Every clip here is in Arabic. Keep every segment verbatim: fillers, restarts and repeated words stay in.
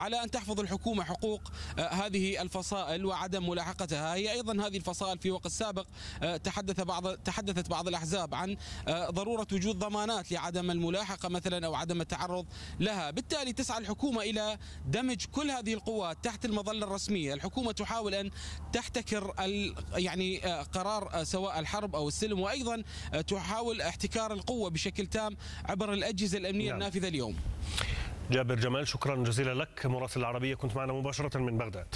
على أن تحفظ الحكومة حقوق هذه الفصائل وعدم ملاحقتها. هي أيضا هذه الفصائل في وقت سابق تحدث بعض تحدثت بعض الأحزاب عن ضرورة وجود ضمانات لعدم الملاحقة مثلا أو عدم التعرض لها. بالتالي تسعى الحكومة إلى دمج كل هذه القوات تحت المظلة الرسمية. الحكومة تحاول أن تحتكر يعني قرار سواء الحرب أو السلم، وأيضا تحاول احتكار القوة بشكل تام عبر الأجهزة الأمنية نعم. النافذة اليوم. جابر جمال، شكرا جزيلا لك مراسل العربية، كنت معنا مباشرة من بغداد.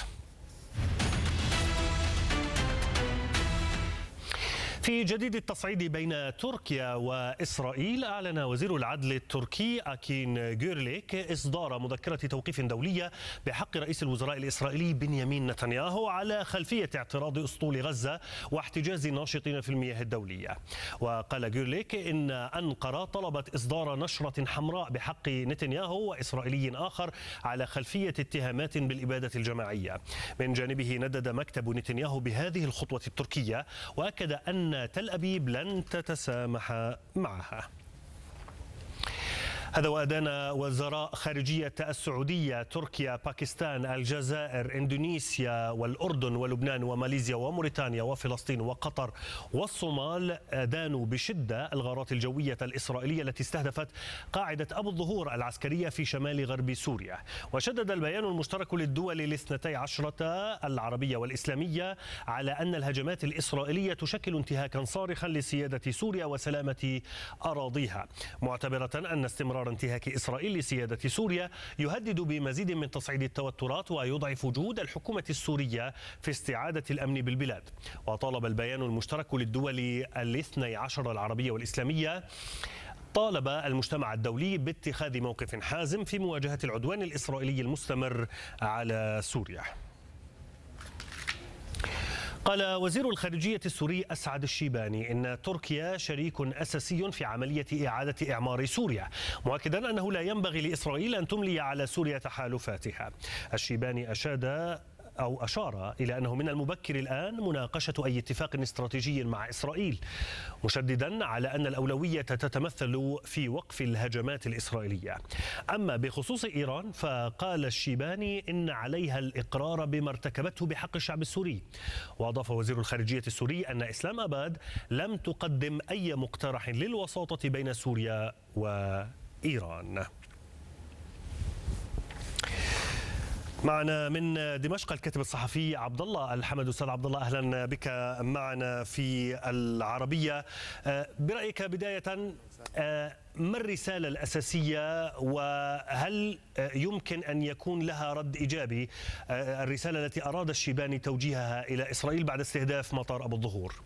في جديد التصعيد بين تركيا وإسرائيل، أعلن وزير العدل التركي أكين جورليك إصدار مذكرة توقيف دولية بحق رئيس الوزراء الإسرائيلي بنيامين نتنياهو على خلفية اعتراض أسطول غزة واحتجاز الناشطين في المياه الدولية. وقال جورليك إن أنقرة طلبت إصدار نشرة حمراء بحق نتنياهو وإسرائيلي آخر على خلفية اتهامات بالإبادة الجماعية. من جانبه ندد مكتب نتنياهو بهذه الخطوة التركية، وأكد أن تل أبيب لن تتسامح معها. هذا وأدان وزراء خارجية السعودية، تركيا، باكستان، الجزائر، إندونيسيا والأردن ولبنان وماليزيا وموريتانيا وفلسطين وقطر والصومال أدانوا بشدة الغارات الجوية الإسرائيلية التي استهدفت قاعدة أبو الظهور العسكرية في شمال غرب سوريا. وشدد البيان المشترك للدول الاثنتي عشرة العربية والإسلامية على أن الهجمات الإسرائيلية تشكل انتهاكا صارخا لسيادة سوريا وسلامة أراضيها، معتبرة أن استمرار انتهاك إسرائيل لسيادة سوريا يهدد بمزيد من تصعيد التوترات ويضعف جهود الحكومة السورية في استعادة الأمن بالبلاد. وطالب البيان المشترك للدول الاثني عشر العربية والإسلامية طالب المجتمع الدولي باتخاذ موقف حازم في مواجهة العدوان الإسرائيلي المستمر على سوريا. قال وزير الخارجية السوري أسعد الشيباني إن تركيا شريك أساسي في عملية إعادة إعمار سوريا، مؤكدا أنه لا ينبغي لإسرائيل أن تملي على سوريا تحالفاتها. الشيباني أشاد أو أشار إلى أنه من المبكر الآن مناقشة أي اتفاق استراتيجي مع إسرائيل، مشددا على أن الأولوية تتمثل في وقف الهجمات الإسرائيلية. أما بخصوص إيران فقال الشيباني إن عليها الإقرار بما ارتكبته بحق الشعب السوري. وأضاف وزير الخارجية السوري أن إسلام أباد لم تقدم أي مقترح للوساطة بين سوريا وإيران. معنا من دمشق الكاتب الصحفي عبد الله الحمد. استاذ عبد الله، اهلا بك معنا في العربيه. برايك بدايه ما الرساله الاساسيه، وهل يمكن ان يكون لها رد ايجابي، الرساله التي اراد الشيباني توجيهها الى اسرائيل بعد استهداف مطار ابو الظهور؟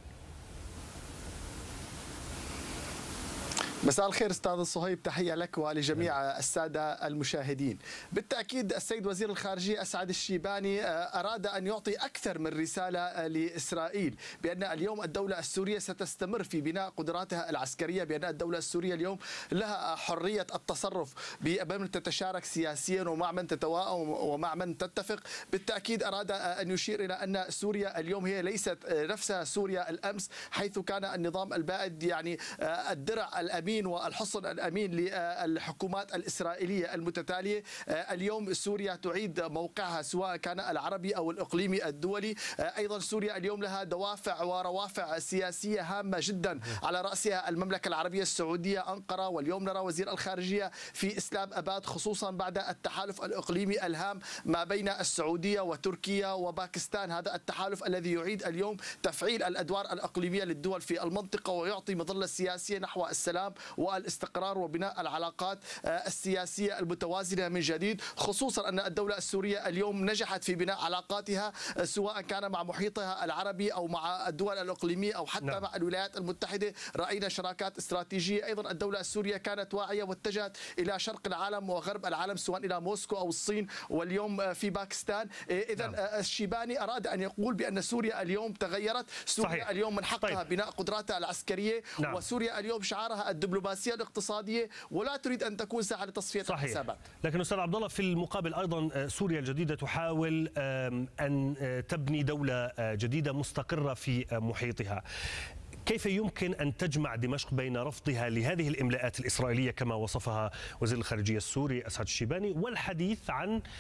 مساء الخير استاذ الصهيب، تحيه لك ولجميع الساده المشاهدين. بالتاكيد السيد وزير الخارجيه اسعد الشيباني اراد ان يعطي اكثر من رساله لاسرائيل بان اليوم الدوله السوريه ستستمر في بناء قدراتها العسكريه، بان الدوله السوريه اليوم لها حريه التصرف بمن تتشارك سياسيا ومع من تتواءم ومع من تتفق. بالتاكيد اراد ان يشير الى ان سوريا اليوم هي ليست نفسها سوريا الامس، حيث كان النظام البائد يعني الدرع الامين والحصن الأمين للحكومات الإسرائيلية المتتالية. اليوم سوريا تعيد موقعها سواء كان العربي أو الإقليمي الدولي. أيضا سوريا اليوم لها دوافع وروافع سياسية هامة جدا، على رأسها المملكة العربية السعودية أنقرة، واليوم نرى وزير الخارجية في إسلام أباد، خصوصا بعد التحالف الإقليمي الهام ما بين السعودية وتركيا وباكستان. هذا التحالف الذي يعيد اليوم تفعيل الأدوار الإقليمية للدول في المنطقة ويعطي مظلة سياسية نحو السلام والاستقرار وبناء العلاقات السياسية المتوازنة من جديد، خصوصا أن الدولة السورية اليوم نجحت في بناء علاقاتها سواء كان مع محيطها العربي أو مع الدول الإقليمية أو حتى نعم. مع الولايات المتحدة رأينا شراكات استراتيجية. أيضا الدولة السورية كانت واعية واتجهت إلى شرق العالم وغرب العالم سواء إلى موسكو أو الصين واليوم في باكستان. إذا نعم. الشيباني أراد أن يقول بأن سوريا اليوم تغيرت، سوريا صحيح. اليوم من حقها طيب. بناء قدراتها العسكرية نعم. وسوريا اليوم شعارها الدبلوماسية الاقتصادية ولا تريد أن تكون ساحة لتصفية صحيح. الحسابات. لكن أستاذ عبد الله، في المقابل أيضا سوريا الجديدة تحاول أن تبني دولة جديدة مستقرة في محيطها. كيف يمكن أن تجمع دمشق بين رفضها لهذه الإملاءات الإسرائيلية كما وصفها وزير الخارجية السوري أسعد الشيباني والحديث عن